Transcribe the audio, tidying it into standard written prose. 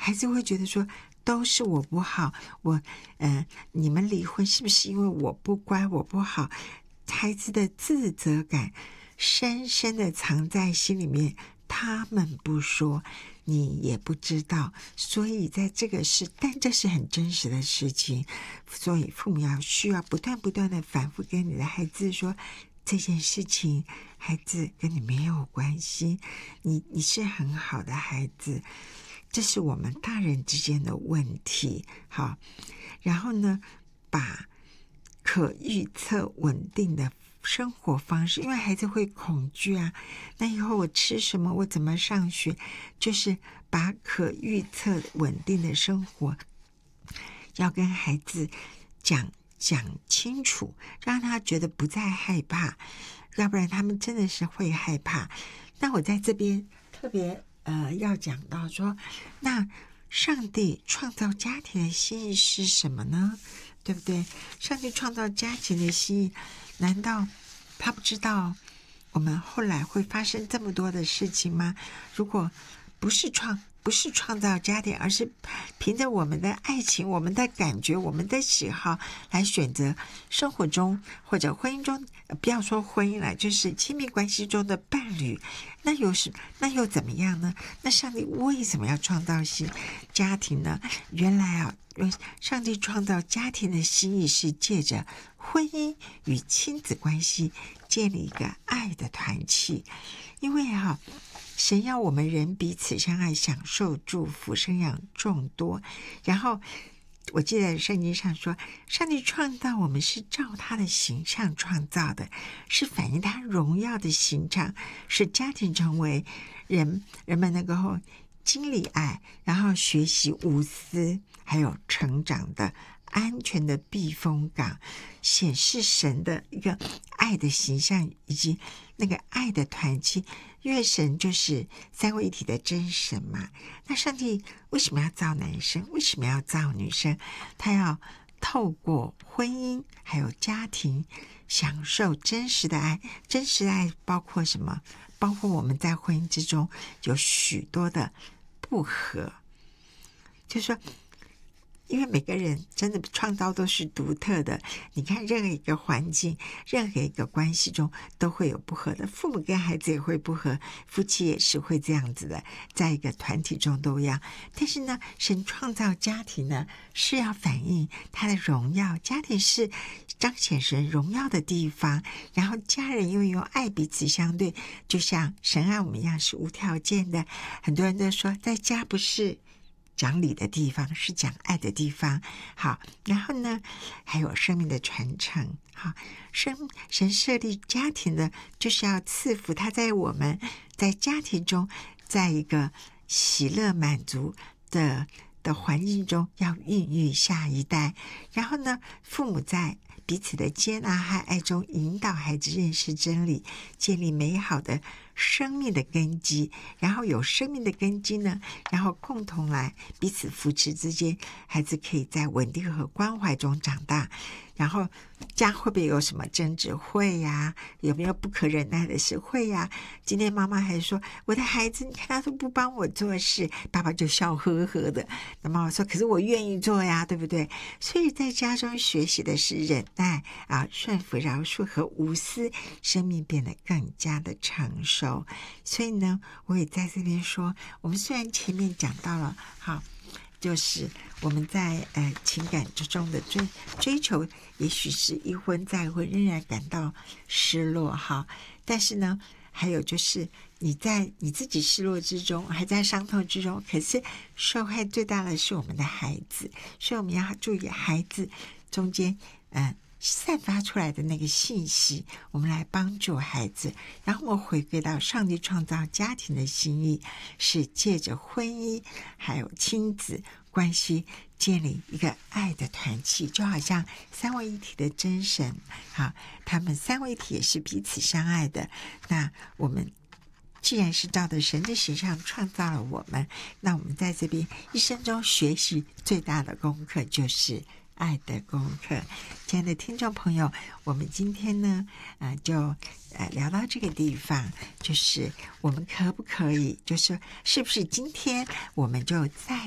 孩子会觉得说都是我不好，你们离婚是不是因为我不乖，我不好？孩子的自责感深深的藏在心里面，他们不说，你也不知道，所以在这个但这是很真实的事情，所以父母需要不断的反复跟你的孩子说，这件事情孩子跟你没有关系，你是很好的孩子，这是我们大人之间的问题。好，然后呢，把可预测稳定的生活方式，因为孩子会恐惧啊，那以后我吃什么，我怎么上学，就是把可预测稳定的生活要跟孩子讲清楚，让他觉得不再害怕，要不然他们真的是会害怕。那我在这边特别要讲到说，那上帝创造家庭的心意是什么呢？对不对？上帝创造家庭的心意，难道他不知道我们后来会发生这么多的事情吗？如果不是创造家庭，而是凭着我们的爱情、我们的感觉、我们的喜好来选择生活中或者婚姻中，不要说婚姻了，就是亲密关系中的伴侣，那又怎么样呢？那上帝为什么要创造家庭呢？原来上帝创造家庭的心意是借着婚姻与亲子关系建立一个爱的团契，因为神要我们人彼此相爱，享受祝福，生养众多。然后我记得圣经上说，上帝创造我们是照他的形象创造的，是反映他荣耀的形象，使家庭成为人们能够经历爱，然后学习无私，还有成长的安全的避风港，显示神的一个爱的形象，以及那个爱的团契。因为神就是三位一体的真神嘛，那上帝为什么要造男生？为什么要造女生？他要透过婚姻还有家庭享受真实的爱。真实的爱包括什么？包括我们在婚姻之中有许多的不和，就是说因为每个人真的创造都是独特的，你看任何一个环境，任何一个关系中都会有不合的，父母跟孩子也会不合，夫妻也是会这样子的，在一个团体中都一样。但是呢，神创造家庭呢，是要反映他的荣耀，家庭是彰显神荣耀的地方，然后家人因为用爱彼此相对，就像神爱我们一样是无条件的。很多人都说在家不是讲理的地方，是讲爱的地方。好，然后呢，还有生命的传承。好，神设立家庭的，就是要赐福他在我们在家庭中，在一个喜乐满足的环境中，要孕育下一代。然后呢，父母在彼此的接纳和爱中引导孩子认识真理，建立美好的生命的根基。然后有生命的根基呢，然后共同来彼此扶持之间，孩子可以在稳定和关怀中长大。然后家会不会有什么争执？会呀。有没有不可忍耐的事？会呀。今天妈妈还说，我的孩子你看他都不帮我做事，爸爸就笑呵呵的。那妈妈说，可是我愿意做呀，对不对？所以在家中学习的是忍耐顺服、饶恕和无私，生命变得更加的成熟。所以呢，我也在这边说，我们虽然前面讲到了就是我们在情感之中的追求，也许是一婚再婚仍然感到失落但是呢，还有就是你在你自己失落之中，还在伤痛之中，可是受害最大的是我们的孩子，所以我们要注意孩子中间散发出来的那个信息，我们来帮助孩子。然后我们回归到上帝创造家庭的心意，是借着婚姻还有亲子关系建立一个爱的团契，就好像三位一体的真神他们三位一体也是彼此相爱的。那我们既然是照着神的形象创造了我们，那我们在这边一生中学习最大的功课就是爱的功课。亲爱的听众朋友，我们今天呢就聊到这个地方，就是我们可不可以，就是是不是今天我们就在